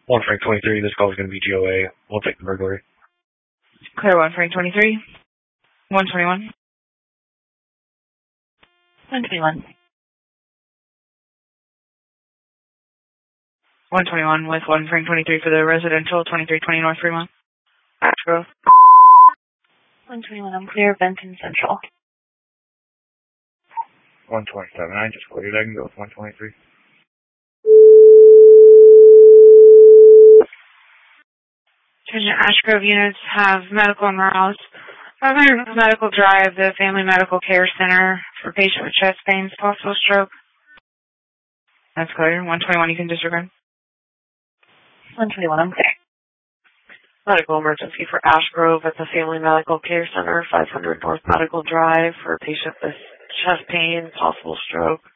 1 Frank 23, this call is going to be GOA. We'll take the burglary. Clear 1 Frank 23. 121. 121. 121 with 1 Frank 23 for the residential, 2320 North Fremont. Grove. 121, I'm clear, Benton Central. 127, I just cleared. I can go with 123. Attention, Ashgrove units have medical and Rouse. 500 Medical Drive, the Family Medical Care Center for patient with chest pains, possible stroke. That's clear. 121, you can disregard. 121, I'm clear. Medical emergency for Ashgrove at the Family Medical Care Center, 500 North Medical Drive for a patient with chest pain, possible stroke.